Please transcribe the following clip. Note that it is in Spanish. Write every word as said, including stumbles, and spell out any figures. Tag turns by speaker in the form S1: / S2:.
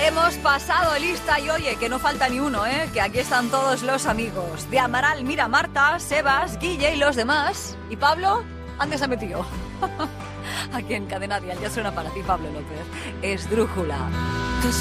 S1: Hemos pasado lista y oye, que no falta ni uno, ¿eh? Que aquí están todos los amigos. De Amaral, mira, Marta, Sebas, Guille y los demás. ¿Y Pablo? ¿Dónde se ha metido? Aquí en Cadena Dial, ya suena para ti, Pablo López. Esdrújula.